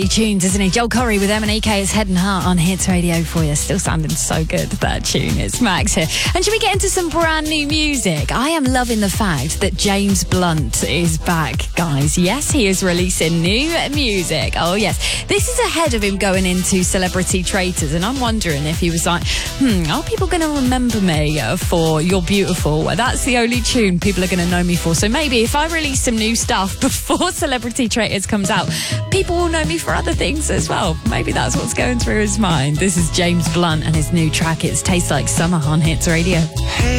Tunes, isn't he? Joel Corry with M&EK. It's Head and Heart on Hits Radio for you. Still sounding so good, that tune. It's Max here. And should we get into some brand new music? I am loving the fact that James Blunt is back, guys. Yes, he is releasing new music. Oh, yes. This is ahead of him going into Celebrity Traitors, and I'm wondering if he was like, are people going to remember me for You're Beautiful? That's the only tune people are going to know me for. So maybe if I release some new stuff before Celebrity Traitors comes out, people will know me for other things as well. Maybe that's what's going through his mind. This is James Blunt and his new track. It tastes like summer on Hits Radio. Hey.